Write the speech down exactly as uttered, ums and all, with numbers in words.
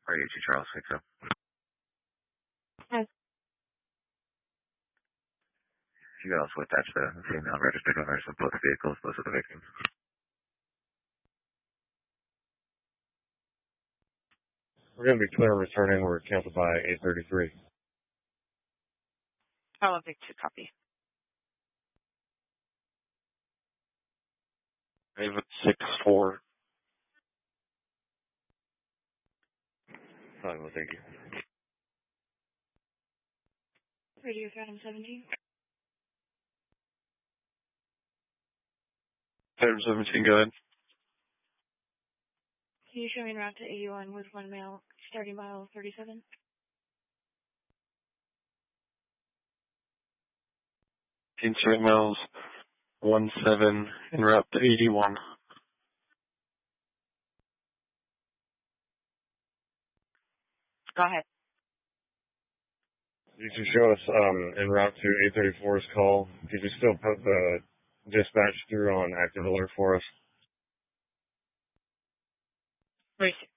R U two Charles, six up. Hi. You could also attach the female registered owners of both vehicles, those are the victims. We're going to be clear returning. We're canceled by eight thirty-three. I'll pick two copy. David six four. Fine, well, thank you. Radio Phantom seventeen. Phantom seventeen, go ahead. Can you show me en route to eighty-one with one male starting mile thirty-seven? Fifteen straight miles, one seven, en route to eighty-one. Go ahead. You should show us um, en route to eight thirty-four's call. Could you still put the dispatch through on active alert for us? Race